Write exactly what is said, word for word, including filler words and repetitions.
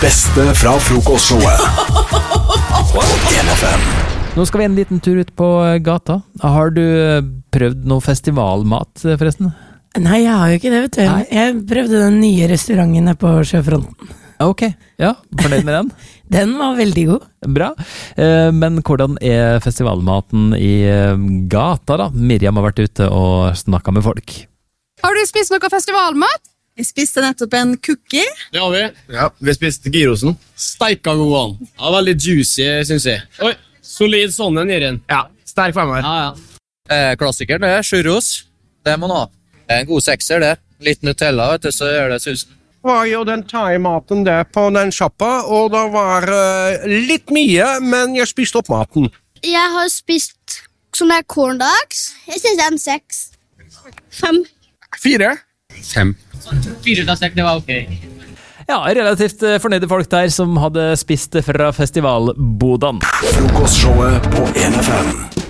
beste fra frokostshowet på en F M. Nå skal vi en liten tur ut på gata. Har du prøvd noe festivalmat, forresten? Nei, jeg har jo ikke det, vet du. Nei. Jeg prøvde den nye restauranten på Sjøfronten. Ok, ja, fornøyd med den? Den var veldig god. Bra. Eh, Men hvordan er festivalmaten i eh, gata da? Miriam har vært ute og snakket med folk. Har du spist noe festivalmat? Jeg spiste nettopp en cookie. Det har vi. Ja, vi spiste gyrosen. Steika god an. Ja, veldig juicy, synes jeg. Oi, solid sånn en i den. Ja, sterk femmer. Ja, ja. Eh, klassikeren, det er churros. Det må man ha. Det er en god sekser, det. Litt Nutella, vet du, så gjør det susen. Var jo den thai-maten der på den shoppa, og det var uh, litt mye, men jeg spiste opp maten. Jeg har spist sånne corn dogs. Jeg synes det er en seks. Fem. Fire. Fem. Fire ut av seks, det var ok. Ja, relativt eh, fornøyde folk der som hadde spist fra festivalbodene. Frokostshowet på en F M.